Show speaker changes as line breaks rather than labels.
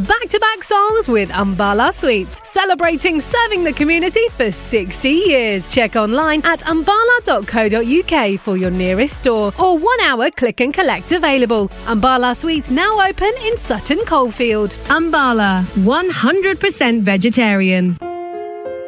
back-to-back songs with Umbala Sweets, celebrating serving the community for 60 years. Check online at umbala.co.uk for your nearest store or 1 hour click and collect available. Umbala Sweets now open in Sutton Coldfield. Umbala, 100% vegetarian.